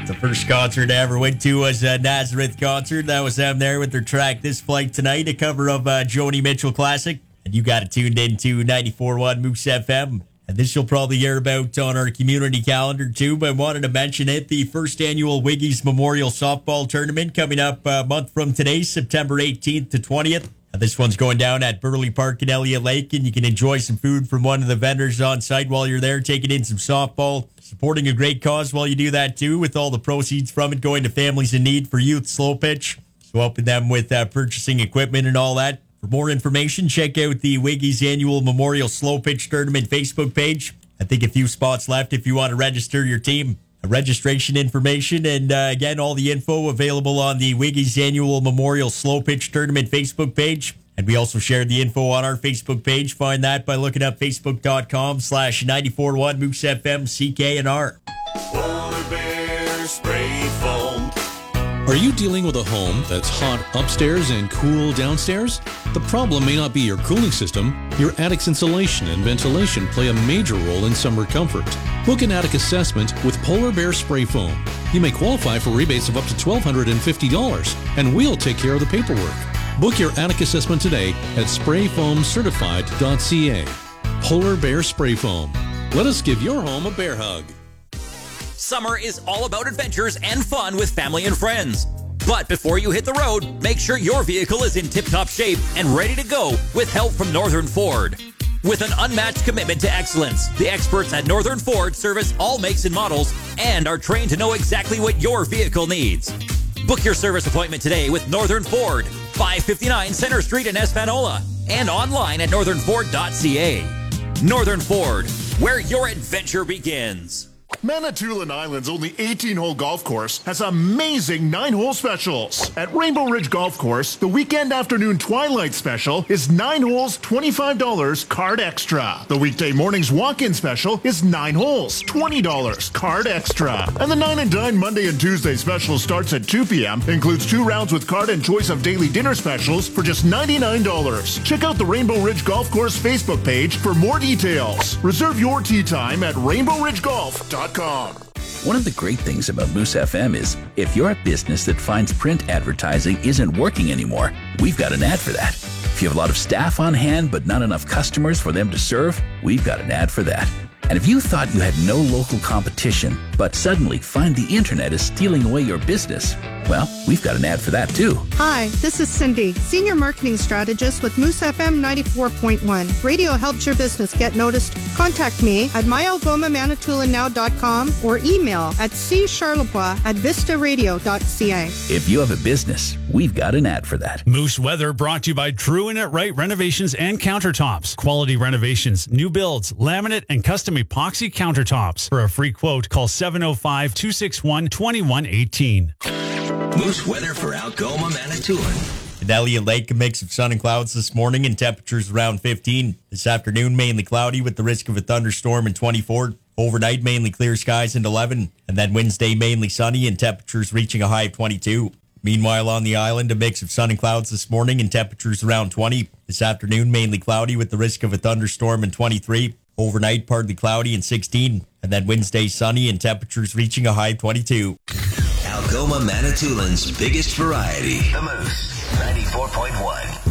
The first concert I ever went to was a Nazareth concert. That was them there with their track This Flight Tonight, a cover of Joni Mitchell classic. And you got it tuned into 94.1 Moose FM. And this you'll probably hear about on our community calendar too, but I wanted to mention it. The first annual Wiggy's Memorial Softball Tournament coming up a month from today, September 18th to 20th. This one's going down at Burley Park in Elliott Lake, and you can enjoy some food from one of the vendors on site while you're there, taking in some softball, supporting a great cause while you do that too, with all the proceeds from it going to families in need for youth slow pitch. So helping them with purchasing equipment and all that. For more information, check out the Wiggy's Annual Memorial Slow Pitch Tournament Facebook page. I think a few spots left if you want to register your team. Registration information and again, all the info available on the Wiggy's Annual Memorial Slow Pitch Tournament Facebook page. And we also shared the info on our Facebook page. Find that by looking up facebook.com/941 Moose FM CKNR. Polar Bear Spray Foam. Are you dealing with a home that's hot upstairs and cool downstairs? The problem may not be your cooling system. Your attic's insulation and ventilation play a major role in summer comfort. Book an attic assessment with Polar Bear Spray Foam. You may qualify for rebates of up to $1,250, and we'll take care of the paperwork. Book your attic assessment today at sprayfoamcertified.ca. Polar Bear Spray Foam. Let us give your home a bear hug. Summer is all about adventures and fun with family and friends. But before you hit the road, make sure your vehicle is in tip-top shape and ready to go with help from Northern Ford. With an unmatched commitment to excellence, the experts at Northern Ford service all makes and models and are trained to know exactly what your vehicle needs. Book your service appointment today with Northern Ford, 559 Center Street in Espanola, and online at northernford.ca. Northern Ford, where your adventure begins. Manitoulin Island's only 18-hole golf course has amazing 9-hole specials. At Rainbow Ridge Golf Course, the weekend afternoon twilight special is 9 holes, $25, card extra. The weekday morning's walk-in special is 9 holes, $20, card extra. And the 9 and Dine Monday and Tuesday special starts at 2 p.m., includes 2 rounds with card and choice of daily dinner specials for just $99. Check out the Rainbow Ridge Golf Course Facebook page for more details. Reserve your tee time at rainbowridgegolf.com. One of the great things about Moose FM is if you're a business that finds print advertising isn't working anymore, we've got an ad for that. If you have a lot of staff on hand but not enough customers for them to serve, we've got an ad for that. And if you thought you had no local competition, but suddenly find the internet is stealing away your business, well, we've got an ad for that too. Hi, this is Cindy, Senior Marketing Strategist with Moose FM 94.1. Radio helps your business get noticed. Contact me at myalgomamanitoulinow.com or email atccharlebois@vistaradio.ca. If you have a business, we've got an ad for that. Moose Weather brought to you by True and It Right Renovations and Countertops. Quality renovations, new builds, laminate, and custom epoxy countertops. For a free quote, call 705-261-2118. Moose Weather for Algoma, Manitoulin. In Elliott Lake, a mix of sun and clouds this morning and temperatures around 15. This afternoon, mainly cloudy with the risk of a thunderstorm and 24. Overnight, mainly clear skies and 11. And then Wednesday, mainly sunny and temperatures reaching a high of 22. Meanwhile, on the island, a mix of sun and clouds this morning and temperatures around 20. This afternoon, mainly cloudy with the risk of a thunderstorm and 23. Overnight, partly cloudy and 16. And then Wednesday, sunny and temperatures reaching a high of 22. Algoma, Manitoulin's biggest variety. The Moose, 94.1.